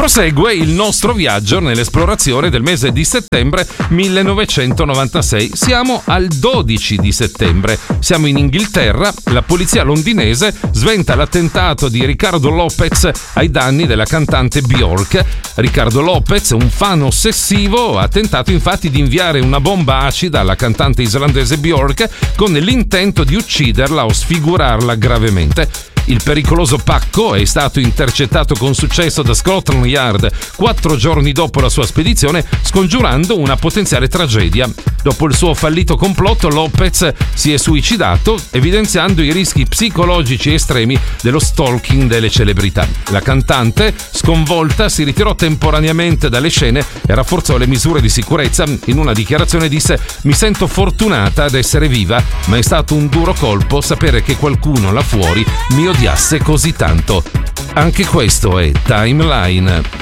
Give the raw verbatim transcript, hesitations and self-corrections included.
Prosegue il nostro viaggio nell'esplorazione del mese di settembre millenovecentonovantasei. Siamo al dodici di settembre. Siamo in Inghilterra. La polizia londinese sventa l'attentato di Ricardo Lopez ai danni della cantante Björk. Ricardo Lopez, un fan ossessivo, ha tentato infatti di inviare una bomba acida alla cantante islandese Björk con l'intento di ucciderla o sfigurarla gravemente. Il pericoloso pacco è stato intercettato con successo da Scotland Yard quattro giorni dopo la sua spedizione, scongiurando una potenziale tragedia. Dopo il suo fallito complotto, Lopez si è suicidato, evidenziando i rischi psicologici estremi dello stalking delle celebrità. La cantante, sconvolta, si ritirò temporaneamente dalle scene e rafforzò le misure di sicurezza. In una dichiarazione disse: "Mi sento fortunata ad essere viva, ma è stato un duro colpo sapere che qualcuno là fuori mi odiasse così tanto". Anche questo è Timeline.